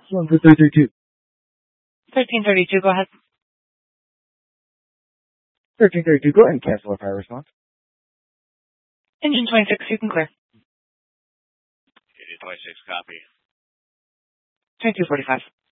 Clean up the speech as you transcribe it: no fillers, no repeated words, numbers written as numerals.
One for 1332. 1332, go ahead. 1332, go ahead and cancel our fire response. Engine 26, you can clear. Engine 26, copy. 2245.